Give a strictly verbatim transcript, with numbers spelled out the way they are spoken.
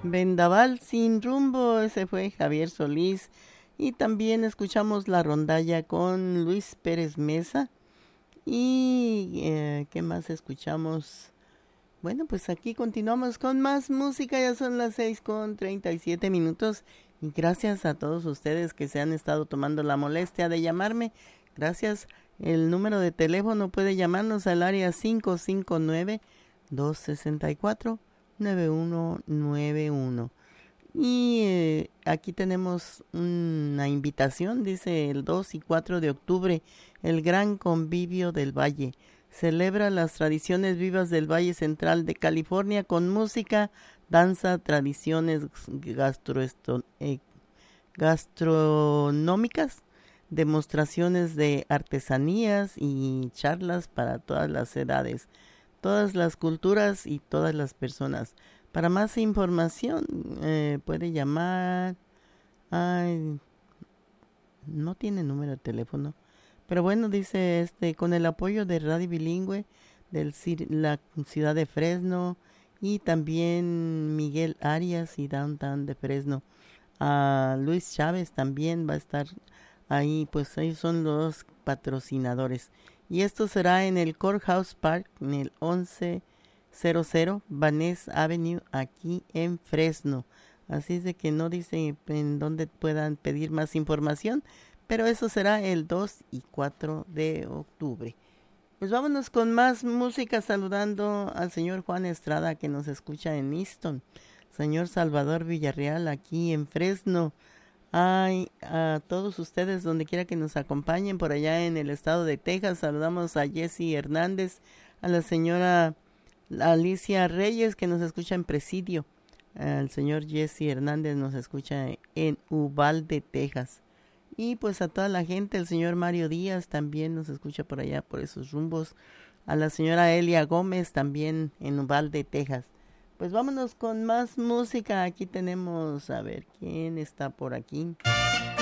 Vendaval sin rumbo, ese fue Javier Solís. Y también escuchamos La Rondalla con Luis Pérez Mesa. Y eh, ¿qué más escuchamos? Bueno, pues aquí continuamos con más música, ya son las seis con treinta y siete minutos. Y gracias a todos ustedes que se han estado tomando la molestia de llamarme. Gracias. El número de teléfono puede llamarnos al área cinco cinco nueve, dos seis cuatro, nueve uno nueve uno. Y eh, aquí tenemos una invitación, dice el dos y cuatro de octubre, el Gran Convivio del Valle. Celebra las tradiciones vivas del Valle Central de California con música, danza, tradiciones gastroesto- eh, gastronómicas, demostraciones de artesanías y charlas para todas las edades, todas las culturas y todas las personas. Para más información eh, puede llamar. Ay, no tiene número de teléfono. Pero bueno, dice este, con el apoyo de Radio Bilingüe de la ciudad de Fresno y también Miguel Arias y Downtown de Fresno. A Luis Chávez también va a estar ahí, pues ellos son los patrocinadores. Y esto será en el Courthouse Park, en el once cero cero Vaness Avenue, aquí en Fresno. Así es de que no dice en dónde puedan pedir más información, pero eso será el dos y cuatro de octubre. Pues vámonos con más música, saludando al señor Juan Estrada que nos escucha en Easton, señor Salvador Villarreal aquí en Fresno. Ay, a todos ustedes donde quiera que nos acompañen por allá en el estado de Texas, saludamos a Jesse Hernández, a la señora Alicia Reyes que nos escucha en Presidio, al señor Jesse Hernández nos escucha en Uvalde, Texas. Y pues a toda la gente, el señor Mario Díaz también nos escucha por allá, por esos rumbos. A la señora Elia Gómez también en Uvalde, Texas. Pues vámonos con más música. Aquí tenemos, a ver, ¿quién está por aquí?